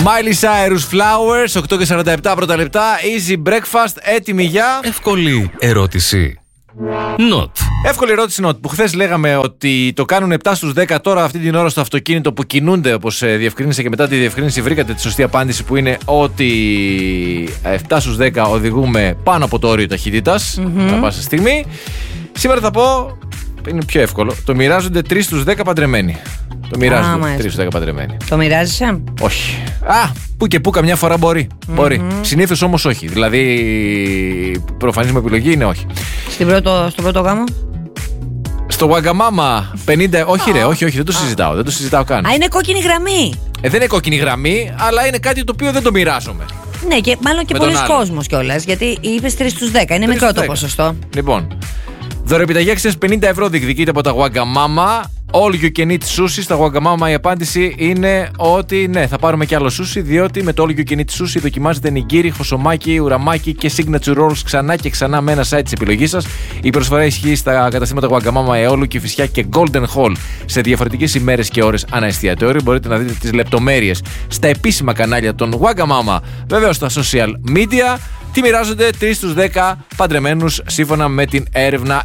Miley Cyrus Flowers, 8 και 47 πρώτα λεπτά. Easy breakfast, έτοιμη για. Εύκολη ερώτηση. Not. Εύκολη ερώτηση not, που χθες λέγαμε ότι το κάνουν 7 στους 10, τώρα αυτή την ώρα στο αυτοκίνητο που κινούνται, όπως διευκρίνησε και μετά τη διευκρίνηση βρήκατε τη σωστή απάντηση, που είναι ότι 7 στους 10 οδηγούμε πάνω από το όριο ταχύτητας ανά πάσα στιγμή. Σήμερα θα πω, είναι πιο εύκολο, το μοιράζονται 3 στους 10 παντρεμένοι. Το μοιράζονται 3 στους 10 παντρεμένοι. Το μοιράζεσαι? Όχι. Που και που καμιά φορά μπορεί. Μπορεί. Συνήθως όμως όχι. Δηλαδή, προφανής μου επιλογή είναι όχι. Στο πρώτο γάμο? Στο Wagamama 50. Όχι, ρε, όχι, δεν το συζητάω. Δεν το συζητάω καν. Είναι κόκκινη γραμμή. Δεν είναι κόκκινη γραμμή, αλλά είναι κάτι το οποίο δεν το μοιράζομαι. Ναι, και μάλλον και πολλοί κόσμος κιόλας. Γιατί είπες 3 στους 10. Είναι μικρό το ποσοστό. Λοιπόν, δωρεπιταγή αξίας 50 ευρώ διεκδικείται από τα Wagamama. All you can eat sushi στα Wagamama. Η απάντηση είναι ότι ναι, θα πάρουμε κι άλλο sushi, διότι με το all you can eat sushi δοκιμάζετε νιγκίρι, χωσομάκι, ουραμάκι και signature rolls ξανά και ξανά με ένα site της επιλογής σας. Η προσφορά ισχύει στα καταστήματα Wagamama, Εόλου, Κηφισιά και Golden Hall σε διαφορετικές ημέρες και ώρες ανά εστιατόριο. Μπορείτε να δείτε τις λεπτομέρειες στα επίσημα κανάλια των Wagamama, βεβαίως στα social media. Τι μοιράζονται 3 στους 10 παντρεμένους σύμφωνα με την έρευνα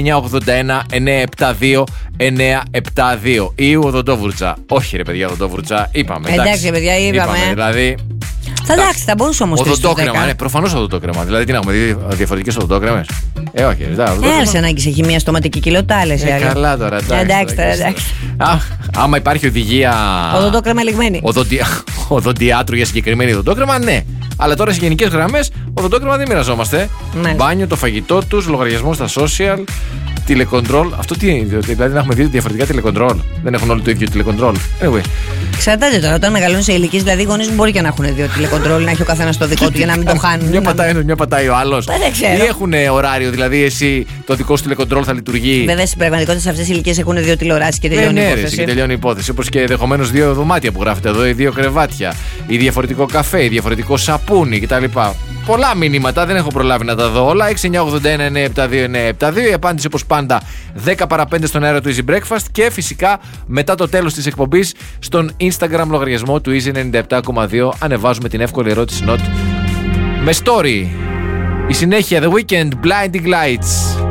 6981-972-972. Ή οδοντόβουρτσα. Όχι ρε παιδιά, οδοντόβουρτσα. Είπαμε. Εντάξει παιδιά, είπαμε. Δηλαδή. Εντάξει, θα μπορούσε όμως. Οδοντόκρεμα, ναι, προφανώς οδοντόκρεμα. Δηλαδή τι να έχουμε δει διαφορετικές οδοντόκρεμες. Όχι, Έλσε ανάγκη σε χημεία στοματική κοιλωτάλες. Καλά τώρα, εντάξει. Άμα υπάρχει οδηγία. Οδοντόκρεμα λιγμένη. Οδοντιάτρου για συγκεκριμένη οδοντόκρεμα, ναι. Αλλά τώρα σε γενικές γραμμές, οδοντόκρεμα δεν μοιραζόμαστε. Ναι. Μπάνιο, το φαγητό τους, λογαριασμό στα social, τηλεκοντρόλ. Αυτό τι είναι, δηλαδή να έχουμε δύο διαφορετικά τηλεκοντρόλ. Δεν έχουν όλοι το ίδιο τηλεκοντρόλ. Anyway. Εξαρτάται τώρα, όταν μεγαλώνουν σε ηλικίες, δηλαδή οι γονείς μου μπορεί και να έχουν δύο τηλεκοντρόλ, να έχει ο καθένας το δικό του για να μην το χάνουν. Μια πατάει ένας, μια πατάει ο άλλος. Ή έχουν ωράριο, δηλαδή εσύ το δικό σου τηλεκοντρόλ θα λειτουργεί. Βέβαια στην πραγματικότητα σε αυτές τις ηλικίες έχουν δύο τηλεοράσεις και τελειώνει η υπόθεση. Και τελειώνει η υπόθεση. Όπως και ενδεχομένως δύο δωμάτια που γράφετε εδώ, ή δύο κρεβάτια, ή διαφορετικό καφέ, ή διαφορετικό σαπούνι κτλ. Πολλά μηνύματα, δεν έχω προλάβει να τα δω όλα. 6981-972-972. Η απάντηση όπως πάντα 10 παρα 5 στον αέρα του Easy Breakfast. Και φυσικά μετά το τέλος της εκπομπής στον Instagram λογαριασμό του Easy 97,2 ανεβάζουμε την εύκολη ερώτηση Not με story. Η συνέχεια The Weeknd, Blinding Lights.